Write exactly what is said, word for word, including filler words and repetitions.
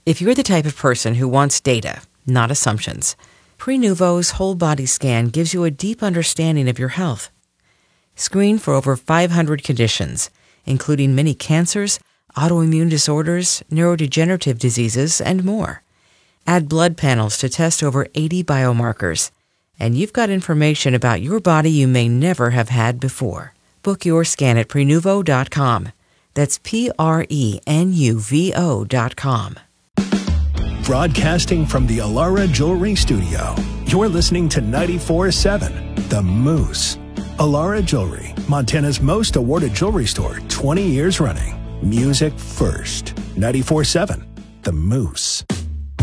If you're the type of person who wants data, not assumptions, Prenuvo's whole body scan gives you a deep understanding of your health. Screen for over five hundred conditions, including many cancers, autoimmune disorders, neurodegenerative diseases, and more. Add blood panels to test over eighty biomarkers, and you've got information about your body you may never have had before. Book your scan at Prenuvo dot com. That's P R E N U V O dot com. Broadcasting from the Alara Jewelry Studio, you're listening to ninety-four point seven, The Moose. Alara Jewelry, Montana's most awarded jewelry store, twenty years running. Music first. ninety-four point seven, The Moose.